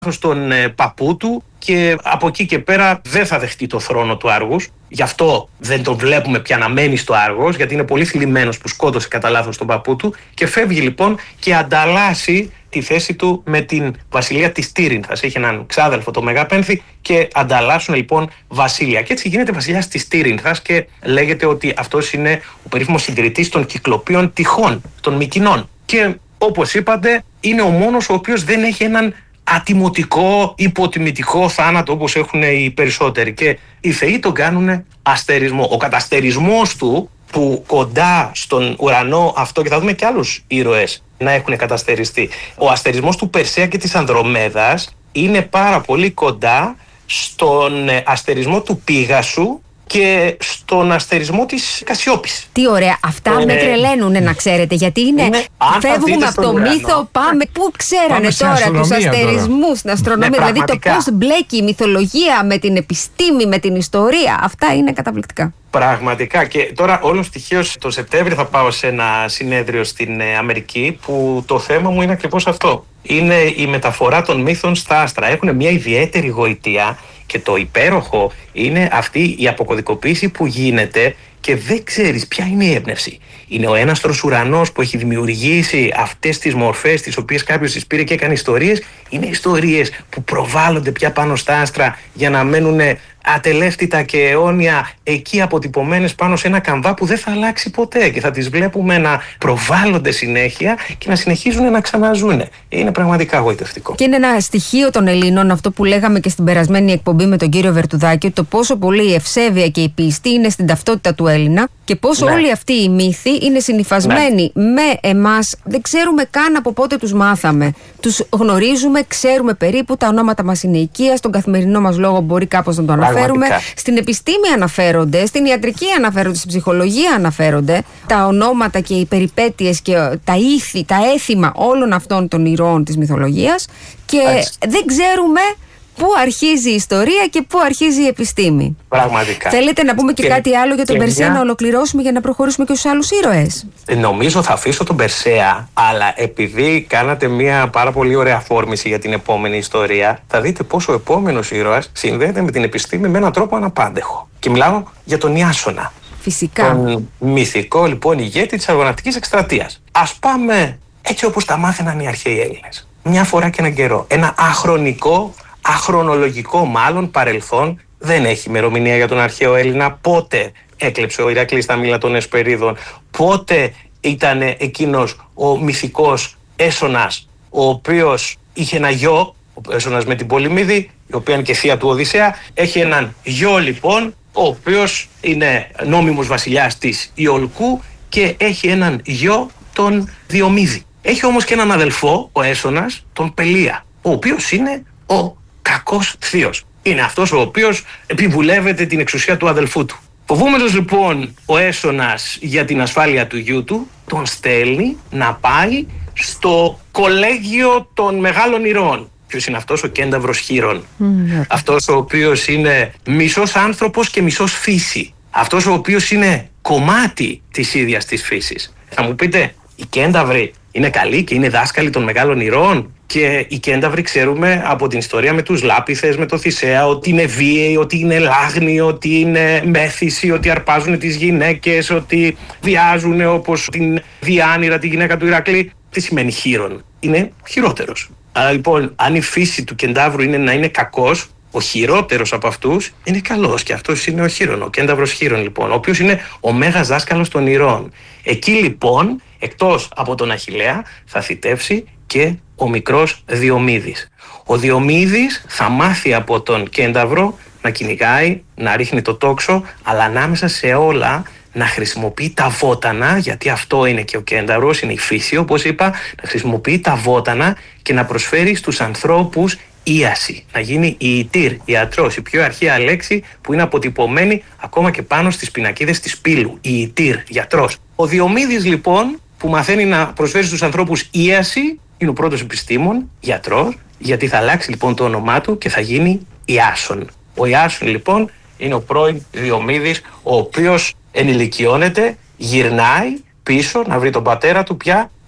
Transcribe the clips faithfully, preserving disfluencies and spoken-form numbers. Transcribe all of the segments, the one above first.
στον ε, παππού του και από εκεί και πέρα δεν θα δεχτεί το θρόνο του Άργους. Γι' αυτό δεν τον βλέπουμε πια να μένει στο Άργος, γιατί είναι πολύ θλιμμένος που σκότωσε κατά λάθος τον παππού του και φεύγει λοιπόν και ανταλλάσσει τη θέση του με την βασιλεία της Τύρινθας. Έχει έναν ξάδελφο, το Μεγαπένθη, και ανταλλάσσουν λοιπόν βασίλεια. Και έτσι γίνεται βασιλιάς της Τύρινθας και λέγεται ότι αυτός είναι ο περίφημος συντηρητής των κυκλοπίων τυχών, των Μικηνών. Και όπως είπατε, είναι ο μόνος ο οποίος δεν έχει έναν ατιμωτικό, υποτιμητικό θάνατο όπως έχουν οι περισσότεροι. Και οι θεοί τον κάνουν αστερισμό. Ο καταστερισμός του, που κοντά στον ουρανό αυτό, και θα δούμε και άλλους ήρωες να έχουν καταστεριστεί, ο αστερισμός του Περσέα και της Ανδρομέδας είναι πάρα πολύ κοντά στον αστερισμό του Πήγασου και στον αστερισμό της Κασιόπης. Τι ωραία. Αυτά ε, με τρελαίνουν, να ξέρετε, γιατί είναι, είναι φεύγουμε από το ουρανό, μύθο, πάμε. Πού ξέρανε τώρα τους αστερισμούς στην αστρονομία, ναι, δηλαδή το πώς μπλέκει η μυθολογία με την επιστήμη, με την ιστορία. Αυτά είναι καταπληκτικά. Πραγματικά. Και τώρα όλος τυχαίως το Σεπτέμβριο θα πάω σε ένα συνέδριο στην Αμερική που το θέμα μου είναι ακριβώς αυτό. Είναι η μεταφορά των μύθων στα άστρα. Έχουν μια ιδιαίτερη γοητεία και το υπέροχο είναι αυτή η αποκωδικοποίηση που γίνεται και δεν ξέρεις ποια είναι η έμπνευση. Είναι ο έναστρος ουρανός που έχει δημιουργήσει αυτές τις μορφές τις οποίες κάποιος τις πήρε και έκανε ιστορίες. Είναι ιστορίες που προβάλλονται πια πάνω στα άστρα για να μένουν ατελεύτητα και αιώνια εκεί αποτυπωμένες πάνω σε ένα καμβά που δεν θα αλλάξει ποτέ και θα τις βλέπουμε να προβάλλονται συνέχεια και να συνεχίζουν να ξαναζούν. Είναι πραγματικά γοητευτικό. Και είναι ένα στοιχείο των Ελλήνων, αυτό που λέγαμε και στην περασμένη εκπομπή με τον κύριο Βερτουδάκη, το πόσο πολύ η ευσέβεια και η πίστη είναι στην ταυτότητα του Έλληνα και πόσο ναι. όλοι αυτοί οι μύθοι είναι συνυφασμένοι ναι. με εμάς. Δεν ξέρουμε καν από πότε τους μάθαμε. Τους γνωρίζουμε, ξέρουμε περίπου, τα ονόματα μας είναι οικία, στον καθημερινό μας λόγο μπορεί κάπως να το αναφέρουμε. Στην επιστήμη αναφέρονται, στην ιατρική αναφέρονται, στην ψυχολογία αναφέρονται τα ονόματα και οι περιπέτειες και τα ήθη, τα έθιμα όλων αυτών των ηρώων της μυθολογίας και Άς. δεν ξέρουμε πού αρχίζει η ιστορία και πού αρχίζει η επιστήμη. Πραγματικά. Θέλετε να πούμε και, και κάτι άλλο για τον Περσέα μια... να ολοκληρώσουμε για να προχωρήσουμε και στους άλλους ήρωες? Νομίζω θα αφήσω τον Περσέα, αλλά επειδή κάνατε μια πάρα πολύ ωραία φόρμηση για την επόμενη ιστορία, θα δείτε πόσο ο επόμενος ήρωας συνδέεται με την επιστήμη με έναν τρόπο αναπάντεχο. Και μιλάω για τον Ιάσονα. Φυσικά. Τον μυθικό λοιπόν ηγέτη της αργοναυτικής εκστρατείας. Ας πάμε έτσι όπως τα μάθαιναν οι αρχαίοι Έλληνες. Μια φορά και έναν καιρό. Ένα αχρονικό, αχρονολογικό μάλλον παρελθόν. Δεν έχει ημερομηνία για τον αρχαίο Έλληνα. Πότε έκλεψε ο Ηρακλής τα μήλα των Εσπερίδων, πότε ήταν εκείνος ο μυθικός Έσονας, ο οποίος είχε ένα γιο, ο Έσονας με την Πολυμίδη, η οποία είναι και θεία του Οδυσσέα. Έχει έναν γιο λοιπόν, ο οποίος είναι νόμιμος βασιλιάς της Ιολκού και έχει έναν γιο, τον Διομήδη. Έχει όμως και έναν αδελφό, ο Έσονας, τον Πελία, ο οποίος είναι ο κακός θείος. Είναι αυτός ο οποίος επιβουλεύεται την εξουσία του αδελφού του. Φοβούμενος λοιπόν ο Έσονας για την ασφάλεια του γιού του, τον στέλνει να πάει στο κολέγιο των μεγάλων ηρώων. Ποιος είναι αυτός? Ο Κένταυρος Χείρων. Mm. Αυτός ο οποίος είναι μισός άνθρωπος και μισός φύση. Αυτός ο οποίος είναι κομμάτι της ίδιας της φύσης. Θα μου πείτε, οι Κένταυροι είναι καλοί και είναι δάσκαλοι των μεγάλων ηρώων? Και οι Κένταυροι ξέρουμε από την ιστορία με τους Λάπηθες, με το Θησέα, ότι είναι βίαιοι, ότι είναι λάγνοι, ότι είναι μέθησοι, ότι αρπάζουν τις γυναίκες, ότι βιάζουν όπως την Διάνυρα, τη γυναίκα του Ηρακλή. Τι σημαίνει Χείρον? Είναι χειρότερος. Άρα λοιπόν, αν η φύση του Κεντάβρου είναι να είναι κακός, ο χειρότερος από αυτούς είναι καλός και αυτός είναι ο Χείρον, ο Κένταυρος Χείρον λοιπόν, ο οποίος είναι ο μέγας δάσκαλος των ηρώων. Εκεί λοιπόν, εκτός από τον Αχιλλέα, θα θητεύσει και ο μικρός Διομήδης. Ο Διομήδης θα μάθει από τον Κένταυρο να κυνηγάει, να ρίχνει το τόξο, αλλά ανάμεσα σε όλα να χρησιμοποιεί τα βότανα, γιατί αυτό είναι και ο Κένταυρος, είναι η φύση όπως είπα, να χρησιμοποιεί τα βότανα και να προσφέρει στους ανθρώπους ίαση, να γίνει ιητήρ, ιατρός, η πιο αρχαία λέξη που είναι αποτυπωμένη ακόμα και πάνω στις πινακίδες της Πύλου, ιητήρ, γιατρός. Ο Διομήδης λοιπόν που μαθαίνει να προσφέρει στους ανθρώπους ίαση είναι ο πρώτος επιστήμον, γιατρός, γιατί θα αλλάξει λοιπόν το όνομά του και θα γίνει Ιάσον. Ο Ιάσον λοιπόν είναι ο πρώην Διομήδης, ο οποίος ενηλικιώνεται, γυρνάει πίσω να βρει τον πατέρα του πια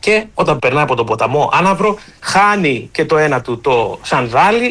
και όταν περνάει από τον ποταμό Άναυρο χάνει και το ένα του το σανδάλι